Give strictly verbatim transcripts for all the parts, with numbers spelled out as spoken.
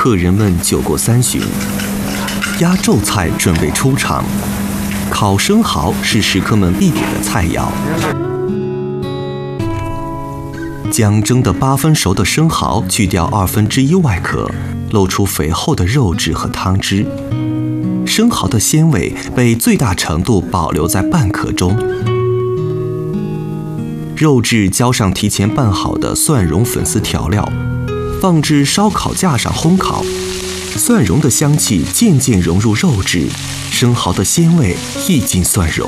客人们酒过三巡，压轴菜准备出场。烤生蚝是食客们必点的菜肴。将蒸得八分熟的生蚝去掉二分之一外壳，露出肥厚的肉质和汤汁。生蚝的鲜味被最大程度保留在半壳中。肉质浇上提前拌好的蒜蓉粉丝调料，放至烧烤架上烘烤。蒜蓉的香气渐渐融入肉质，生蚝的鲜味溢进蒜蓉。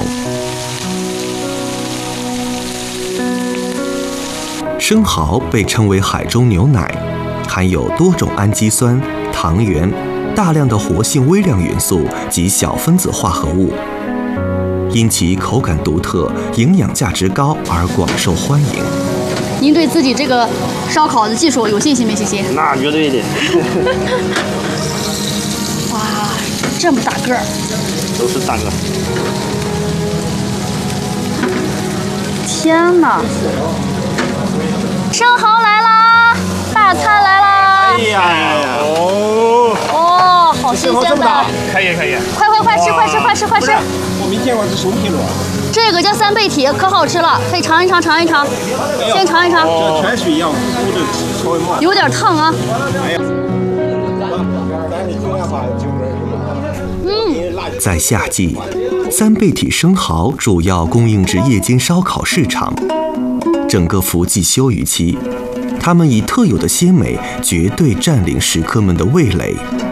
生蚝被称为海中牛奶，含有多种氨基酸、糖原、大量的活性微量元素及小分子化合物，因其口感独特、营养价值高而广受欢迎。 您对自己这个烧烤的技术有信心没信心？ 那绝对的。 哇，这么大个儿！ 都是大个。 天哪！生蚝来啦！大餐来啦！ 哎呀，哦哦，好新鲜的！ 可以可以， 快快快吃快吃快吃快吃！ 我没见过这熟皮螺。 这个叫三倍体，可好吃了，可以尝一尝尝一尝，先尝一尝。 这泉水一样糊的，稍微慢。 有点烫啊。 哎呀，咱你尽量把酒嗯， 在夏季，三倍体生蚝主要供应至夜间烧烤市场。整个伏季休渔期，它们以特有的鲜美绝对占领食客们的味蕾。